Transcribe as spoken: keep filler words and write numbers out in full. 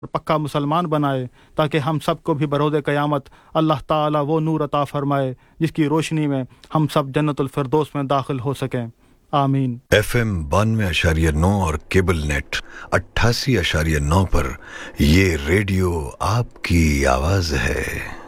पक्का मुसलमान बनाए, ताकि हम सबको भी बरोज़ क़यामत अल्लाह ताला वो नूर अता फ़रमाए जिसकी रोशनी में हम सब जन्नतुल फ़िरदौस में दाखिल हो सकें। आमीन। एफ एम बानवे अशारिया नौ और केबल नेट अट्ठासी अशारिया नौ पर ये रेडियो आपकी आवाज़ है।